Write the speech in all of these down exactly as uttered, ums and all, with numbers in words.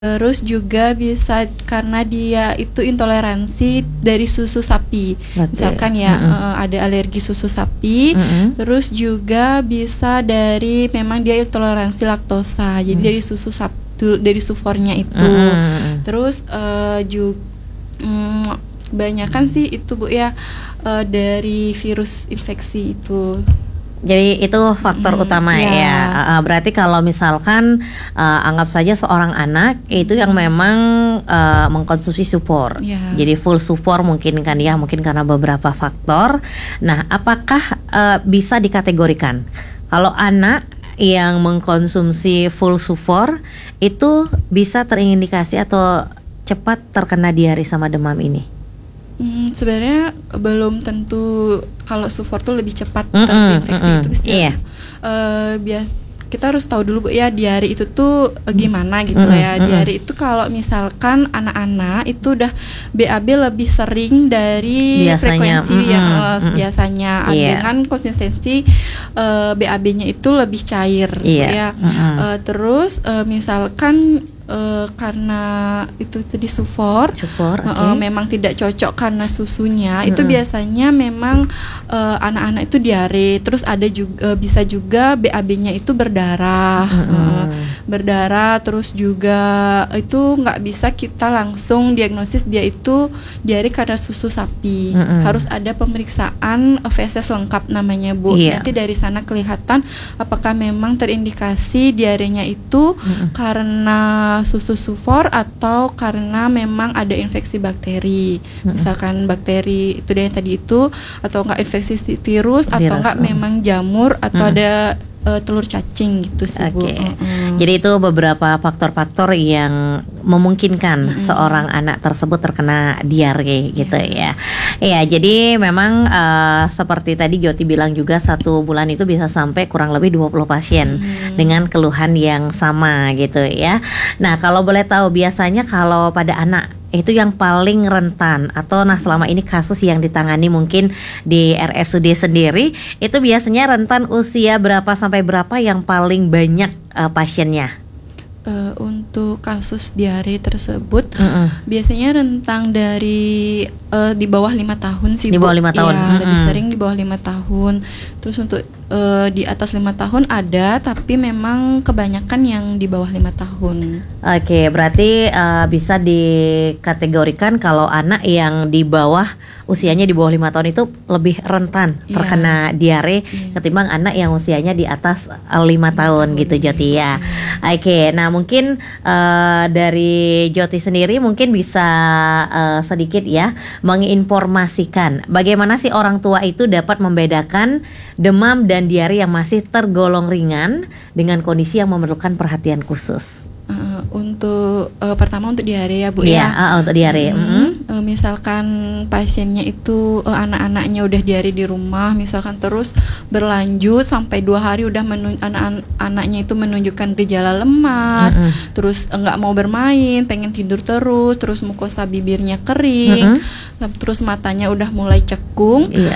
Terus juga bisa karena dia itu intoleransi dari susu sapi. Oke. Misalkan ya Mm-mm. eh, ada alergi susu sapi. Mm-mm. Terus juga bisa dari memang dia intoleransi laktosa. Jadi Mm. dari susu sapi dari sufornya itu. Mm-mm. Terus eh, juga mm, kebanyakan sih itu Bu ya eh, dari virus infeksi itu. Jadi itu faktor Hmm, utama ya. ya. Uh, berarti kalau misalkan uh, anggap saja seorang anak itu yang memang uh, mengkonsumsi supor. Ya. Jadi full supor mungkin kan ya, mungkin karena beberapa faktor. Nah, apakah uh, bisa dikategorikan kalau anak yang mengkonsumsi full supor itu bisa terindikasi atau cepat terkena diare sama demam ini? Hmm, sebenarnya belum tentu kalau sufor tuh lebih cepat Mm-mm, terinfeksi mm-mm, itu bisa. iya. Eh, bias kita harus tahu dulu Bu ya diare itu tuh eh, gimana gitu lah ya. Mm-mm, Diare itu kalau misalkan anak-anak itu udah B A B lebih sering dari Biasanya, frekuensi yang mm-mm, eh, mm-mm. biasanya Iya. dengan konsistensi eh, B A B-nya itu lebih cair Iya, ya. mm-mm. Eh, terus eh, misalkan eh, karena itu tadi sufor Supor, Uh, oke. memang tidak cocok karena susunya, itu Mm-mm. biasanya memang uh, anak-anak itu diare. Terus ada juga bisa juga B A B-nya itu berdarah, Mm-mm. uh, berdarah. Terus juga itu nggak bisa kita langsung diagnosis dia itu diare karena susu sapi. Mm-mm. Harus ada pemeriksaan feses lengkap namanya Bu. Iya. Nanti dari sana kelihatan apakah memang terindikasi diarenya itu Mm-mm. karena susu sufor atau karena memang ada infeksi bakteri. Mm-mm. Misalkan bakteri itu dia yang tadi itu, atau enggak infeksi si virus, atau Virus, enggak mm. memang jamur atau Mm. ada eh, telur cacing gitu sih Bu. Oke. Mm-mm. Jadi itu beberapa faktor-faktor yang memungkinkan Mm-mm. seorang anak tersebut terkena diare gitu Iya. ya. Iya, jadi memang eh, seperti tadi Jyoti bilang juga satu bulan itu bisa sampai kurang lebih dua puluh pasien Mm. dengan keluhan yang sama gitu ya. Nah, kalau boleh tahu biasanya kalau pada anak itu yang paling rentan atau nah selama ini kasus yang ditangani mungkin di R S U D sendiri itu biasanya rentan usia berapa sampai berapa yang paling banyak uh, pasiennya? Eh, untuk kasus diare tersebut Mm-mm. biasanya rentang dari eh, di bawah lima tahun sih Di Bu. bawah lima tahun. Iya, lebih Mm-mm. sering di bawah lima tahun. Terus untuk eh, di atas lima tahun ada, tapi memang kebanyakan yang di bawah lima tahun. Oke, berarti uh, bisa dikategorikan kalau anak yang di bawah usianya di bawah lima tahun itu lebih rentan Iya. terkena diare Iya. ketimbang anak yang usianya di atas uh, lima tahun gitu Jyoti ya. Oke, nah mungkin uh, dari Jyoti sendiri mungkin bisa uh, sedikit ya menginformasikan bagaimana sih orang tua itu dapat membedakan demam dan diare yang masih tergolong ringan dengan kondisi yang memerlukan perhatian khusus. Eh, untuk eh, pertama untuk diare ya Bu Iya, ya. ah, untuk diare. Mm, Mm. eh, misalkan pasiennya itu eh, anak-anaknya udah diare di rumah, misalkan terus berlanjut sampai dua hari udah menun- anak- anaknya itu menunjukkan gejala lemas, Mm-mm. terus eh, nggak mau bermain, pengen tidur terus, terus mukosa bibirnya kering, Mm-mm. terus matanya udah mulai cekung, Iya.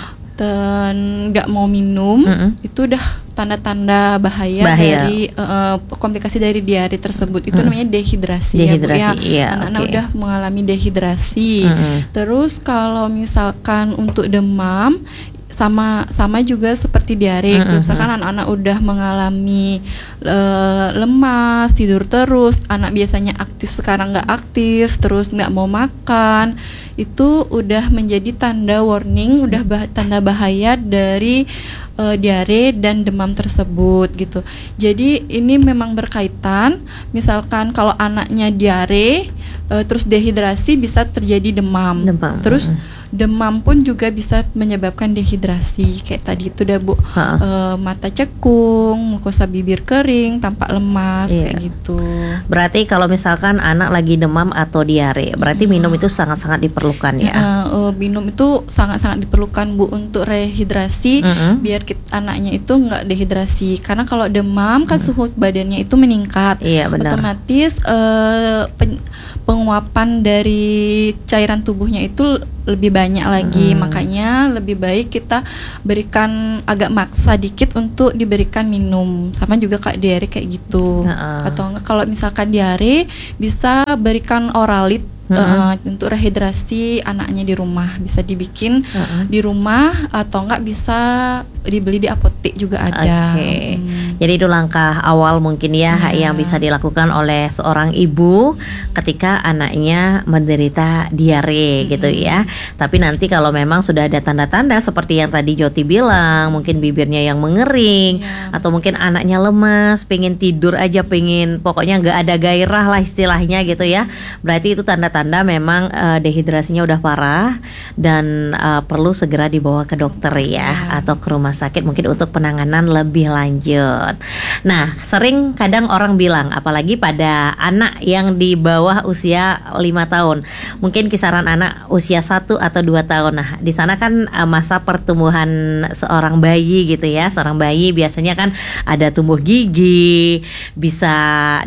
dan nggak mau minum, Mm-mm. itu udah tanda-tanda bahaya, Bahaya. dari uh, komplikasi dari diare tersebut. Itu Mm. namanya dehidrasi, Dehidrasi, ya Bu ya. iya, Anak-anak oke. udah mengalami dehidrasi. Mm-mm. Terus kalau misalkan untuk demam sama sama juga seperti diare. Mm-mm. Misalkan anak-anak udah mengalami uh, lemas, tidur terus, anak biasanya aktif sekarang nggak aktif, terus nggak mau makan, itu udah menjadi tanda warning, udah bah- tanda bahaya dari uh, diare dan demam tersebut gitu. Jadi ini memang berkaitan. Misalkan kalau anaknya diare uh, terus dehidrasi bisa terjadi demam. Demam, Terus mm. demam pun juga bisa menyebabkan dehidrasi kayak tadi itu dah Bu. Ha-ha. Uh, mata cekung, mukosa bibir kering, tampak lemas, Iya. kayak gitu. Berarti kalau misalkan anak lagi demam atau diare, berarti minum itu sangat-sangat diperlukan ya. Uh, uh, minum itu sangat-sangat diperlukan Bu untuk rehidrasi, Mm-mm. biar kit- anaknya itu nggak dehidrasi. Karena kalau demam kan suhu badannya itu meningkat, Iya, benar. otomatis uh, pen- penguapan dari cairan tubuhnya itu lebih banyak lagi. Hmm. Makanya lebih baik kita berikan agak maksa dikit untuk diberikan minum. Sama juga kayak diare kayak gitu. Uh-uh. Atau enggak kalau misalkan diare bisa berikan oralit. Mm-hmm. Uh, untuk rehidrasi anaknya di rumah bisa dibikin uh-uh. di rumah atau enggak bisa dibeli di apotek juga ada. Okay. Hmm. Jadi itu langkah awal mungkin ya Ya. yang bisa dilakukan oleh seorang ibu ketika anaknya menderita diare Hmm. gitu ya. Tapi nanti kalau memang sudah ada tanda-tanda seperti yang tadi Joti bilang, mungkin bibirnya yang mengering Ya. atau mungkin anaknya lemas, pengen tidur aja, pengen pokoknya nggak ada gairah lah istilahnya gitu ya. Berarti itu tanda-tanda memang uh, dehidrasinya udah parah dan uh, perlu segera dibawa ke dokter ya, Ya. atau ke rumah sakit mungkin untuk penanganan lebih lanjut. Nah, sering kadang orang bilang apalagi pada anak yang di bawah usia lima tahun, mungkin kisaran anak usia satu atau dua tahun. Nah, di sana kan uh, masa pertumbuhan seorang bayi gitu ya. Seorang bayi biasanya kan ada tumbuh gigi, bisa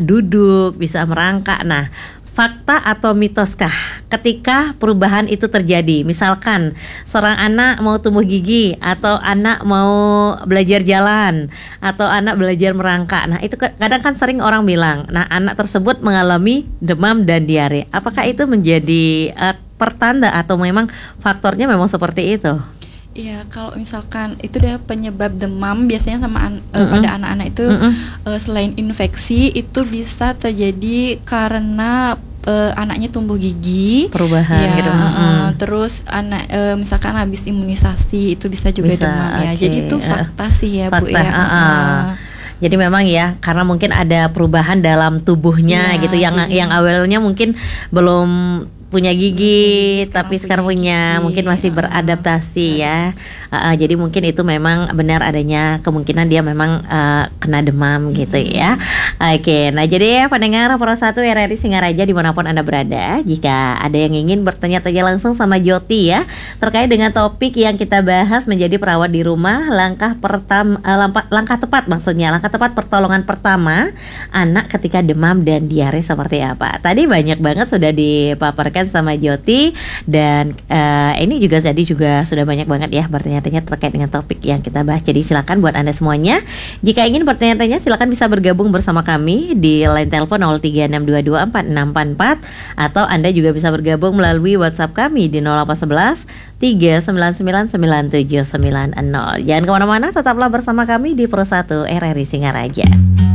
duduk, bisa merangkak. Nah, fakta atau mitoskah ketika perubahan itu terjadi? Misalkan seorang anak mau tumbuh gigi, atau anak mau belajar jalan, atau anak belajar merangkak. Nah itu kadang kan sering orang bilang, nah anak tersebut mengalami demam dan diare. Apakah itu menjadi uh, pertanda atau memang faktornya memang seperti itu? Iya, kalau misalkan itu dia penyebab demam biasanya sama an- uh, Mm-mm. pada anak-anak itu Mm-mm. uh, selain infeksi itu bisa terjadi karena uh, anaknya tumbuh gigi, Perubahan ya, gitu. uh, Mm-mm. terus anak uh, misalkan habis imunisasi itu bisa juga Bisa, demam ya. oke. Jadi itu fakta sih ya Bu Fakta, ya. uh-uh. Uh, Jadi memang ya karena mungkin ada perubahan dalam tubuhnya Iya, gitu yang jadi- yang awalnya mungkin belum punya gigi, Hmm, tapi sekarang sekarang punya punya, gigi. mungkin masih Ah, beradaptasi ya. Uh, uh, jadi mungkin itu memang benar adanya kemungkinan dia memang uh, kena demam gitu ya. Oke, nah jadi ya pendengar Pro satu R R I Singaraja dimanapun Anda berada, jika ada yang ingin bertanya-tanya langsung sama Joti ya terkait dengan topik yang kita bahas menjadi perawat di rumah, langkah pertama, uh, langkah, langkah tepat maksudnya langkah tepat pertolongan pertama anak ketika demam dan diare seperti apa. Tadi banyak banget sudah dipaparkan sama Joti, dan uh, ini juga tadi juga sudah banyak banget ya bertanya-tanya terkait dengan topik yang kita bahas. Jadi silakan buat Anda semuanya, jika ingin bertanya-tanya silakan bisa bergabung bersama kami di line telepon nol tiga enam dua dua empat enam empat empat, atau Anda juga bisa bergabung melalui WhatsApp kami di nol delapan satu satu tiga sembilan sembilan sembilan tujuh sembilan nol. Jangan kemana-mana, tetaplah bersama kami di Pro satu R R I Singaraja.